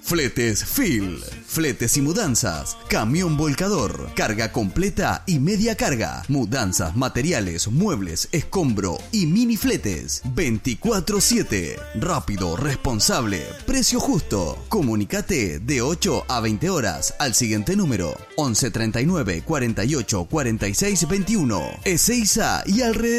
Fletes Phil. Fletes y mudanzas. Camión volcador. Carga completa y media carga. Mudanzas, materiales, muebles, escombro y mini fletes. 24/7. Rápido, responsable, precio justo. Comunícate de 8 a 20 horas al siguiente número: 11 39 48 46 21. Ezeiza y alrededor.